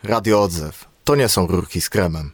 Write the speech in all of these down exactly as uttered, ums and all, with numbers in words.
Radio Odzew. To nie są rurki z kremem.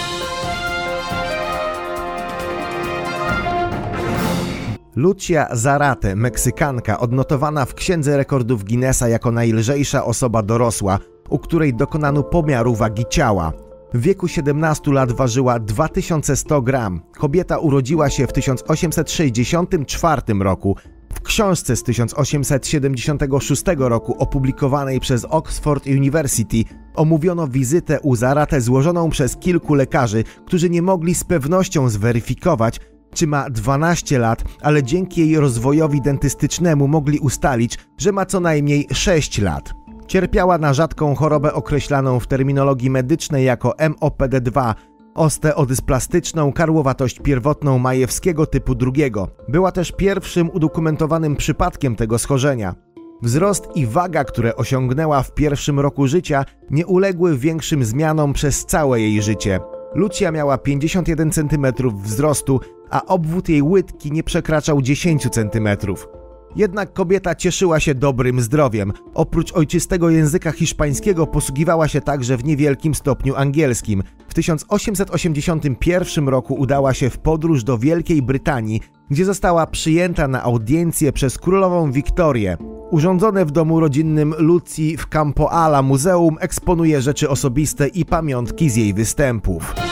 Lucia Zarate, Meksykanka, odnotowana w Księdze Rekordów Guinnessa jako najlżejsza osoba dorosła, u której dokonano pomiaru wagi ciała. W wieku siedemnastu lat ważyła dwa tysiące sto gram. Kobieta urodziła się w tysiąc osiemset sześćdziesiątym czwartym roku. W książce z tysiąc osiemset siedemdziesiątego szóstego roku opublikowanej przez Oxford University omówiono wizytę u Zarate złożoną przez kilku lekarzy, którzy nie mogli z pewnością zweryfikować, czy ma dwanaście lat, ale dzięki jej rozwojowi dentystycznemu mogli ustalić, że ma co najmniej sześć lat. Cierpiała na rzadką chorobę określaną w terminologii medycznej jako M O P D dwa, osteodysplastyczną karłowatość pierwotną Majewskiego typu drugiego. Była też pierwszym udokumentowanym przypadkiem tego schorzenia. Wzrost i waga, które osiągnęła w pierwszym roku życia, nie uległy większym zmianom przez całe jej życie. Lucia miała pięćdziesiąt jeden centymetrów wzrostu, a obwód jej łydki nie przekraczał dziesięć centymetrów. Jednak kobieta cieszyła się dobrym zdrowiem. Oprócz ojczystego języka hiszpańskiego posługiwała się także w niewielkim stopniu angielskim. W tysiąc osiemset osiemdziesiątym pierwszym roku udała się w podróż do Wielkiej Brytanii, gdzie została przyjęta na audiencję przez królową Wiktorię. Urządzone w domu rodzinnym Lucji w Campo Ala muzeum eksponuje rzeczy osobiste i pamiątki z jej występów.